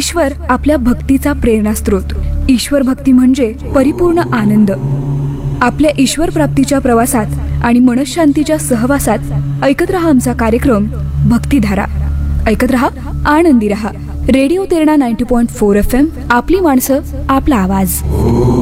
ईश्वर आपल्या भक्तीचा प्रेरणास्त्रोत. ईश्वर भक्ती म्हणजे परिपूर्ण आनंद. आपल्या ईश्वर प्राप्तीच्या प्रवासात आणि मनशांतीच्या सहवासात ऐकत रहा आमचा कार्यक्रम भक्तिधारा. ऐकत रहा, आनंदी रहा. Radio Terna 90.4 FM. आपली माणसं, आपला आवाज.